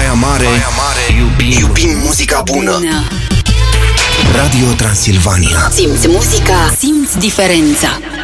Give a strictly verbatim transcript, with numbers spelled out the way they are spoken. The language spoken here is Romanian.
Baia Mare, Baia Mare, iubim, iubim muzica bună. bună. Radio Transilvania. Simți muzica, simți diferența.